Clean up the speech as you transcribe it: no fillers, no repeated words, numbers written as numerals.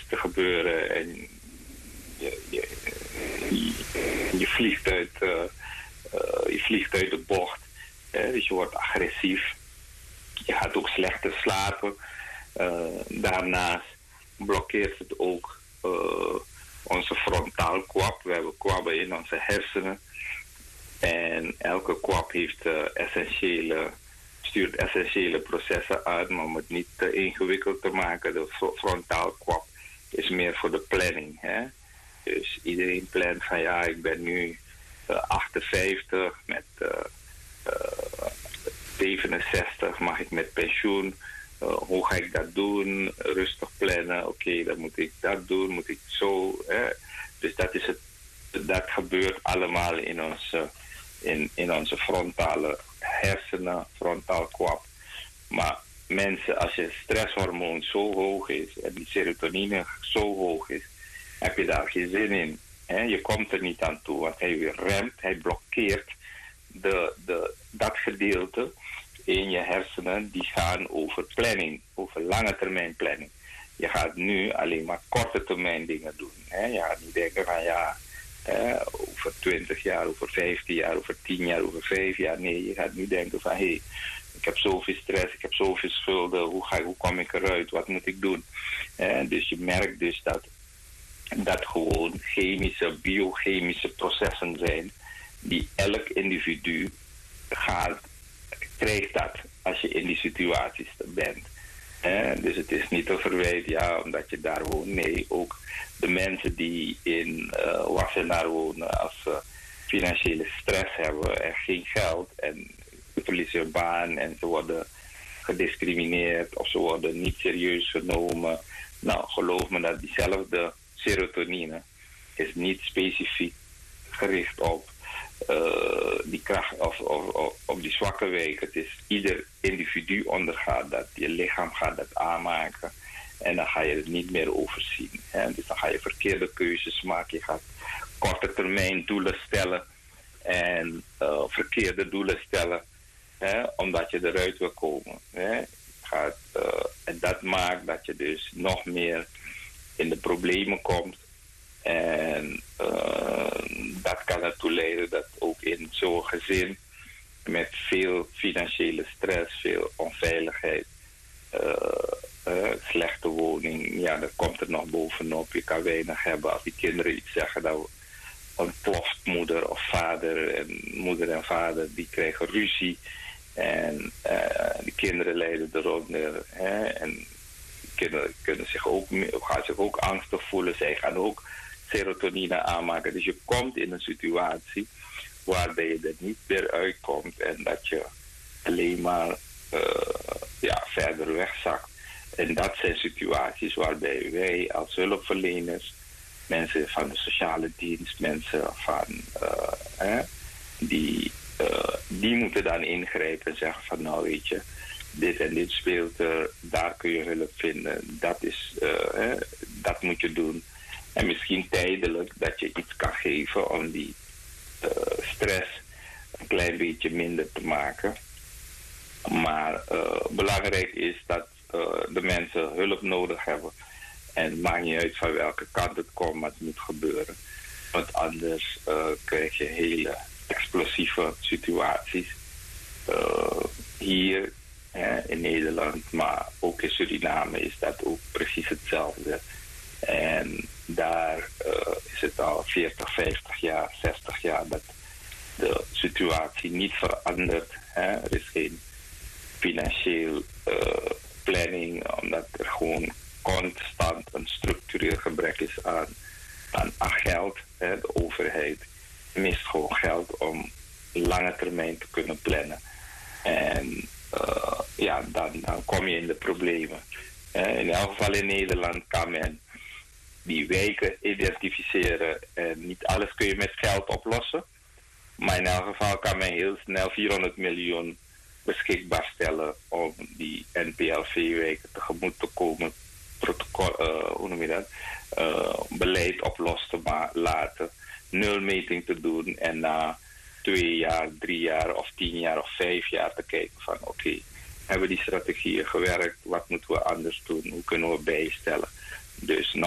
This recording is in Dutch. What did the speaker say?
te gebeuren en je vliegt uit de bocht. Dus je wordt agressief. Je gaat ook slechter slapen. Daarnaast blokkeert het ook onze frontaal kwab. We hebben kwabben in onze hersenen. En elke kwab heeft stuurt essentiële processen uit, maar om het niet te ingewikkeld te maken, de frontaal kwab is meer voor de planning. Hè? Dus iedereen plant van ja, ik ben nu 58, met 67 mag ik met pensioen. Hoe ga ik dat doen? Rustig plannen. Oké, dan moet ik dat doen, moet ik zo. Hè? Dus dat gebeurt allemaal in onze frontale hersenen, frontaal kwab. Maar mensen, als je stresshormoon zo hoog is en die serotonine zo hoog is, heb je daar geen zin in. Hè? Je komt er niet aan toe, want hij weer remt, hij blokkeert dat gedeelte in je hersenen die gaan over planning, over lange termijn planning. Je gaat nu alleen maar korte termijn dingen doen. Hè? Je gaat niet denken van ja, over 20 jaar, over 15 jaar, over 10 jaar, over 5 jaar. Nee, je gaat nu denken van hé, ik heb zoveel stress, ik heb zoveel schulden, hoe kom ik eruit, wat moet ik doen? Dus je merkt dus dat gewoon biochemische processen zijn die elk individu krijgt dat als je in die situaties bent. Dus het is niet een verwijt, ja, omdat je daar woont. Nee, ook de mensen die in Wassenaar wonen, als ze financiële stress hebben en geen geld en ze verliezen hun baan en ze worden gediscrimineerd of ze worden niet serieus genomen. Nou, geloof me dat diezelfde serotonine is niet specifiek gericht op die kracht of op die zwakke weken. Het is ieder individu ondergaat dat. Je lichaam gaat dat aanmaken en dan ga je het niet meer overzien. Hè? Dus dan ga je verkeerde keuzes maken. Je gaat korte termijn doelen stellen en verkeerde doelen stellen, hè? Omdat je eruit wil komen. Hè? En dat maakt dat je dus nog meer in de problemen komt. En dat kan ertoe leiden dat ook in zo'n gezin met veel financiële stress, veel onveiligheid, slechte woning, ja, dat komt er nog bovenop. Je kan weinig hebben als die kinderen iets zeggen, dan ontploft moeder of vader. En moeder en vader die krijgen ruzie en de kinderen lijden eronder. Hè? En kinderen gaan zich ook angstig voelen, zij gaan ook serotonine aanmaken. Dus je komt in een situatie waarbij je er niet meer uitkomt en dat je alleen maar verder wegzakt. En dat zijn situaties waarbij wij als hulpverleners, mensen van de sociale dienst, mensen van die moeten dan ingrijpen en zeggen van nou weet je, dit en dit speelt er, daar kun je hulp vinden, dat moet je doen. En misschien tijdelijk dat je iets kan geven om die stress een klein beetje minder te maken. Maar belangrijk is dat de mensen hulp nodig hebben. En het maakt niet uit van welke kant het komt, maar het moet gebeuren. Want anders krijg je hele explosieve situaties. Hier in Nederland, maar ook in Suriname is dat ook precies hetzelfde. En daar is het al 40, 50 jaar, 60 jaar dat de situatie niet verandert. Hè? Er is geen financieel planning, omdat er gewoon constant een structureel gebrek is aan geld. Hè? De overheid mist gewoon geld om lange termijn te kunnen plannen. En dan kom je in de problemen. In elk geval in Nederland kan men die wijken identificeren. En niet alles kun je met geld oplossen. Maar in elk geval kan men heel snel 400 miljoen beschikbaar stellen om die NPLV-wijken tegemoet te komen. Beleid op los te laten. Nulmeting te doen en na 2 jaar, 3 jaar of 10 jaar of 5 jaar te kijken van oké, hebben die strategieën gewerkt? Wat moeten we anders doen? Hoe kunnen we bijstellen? Dus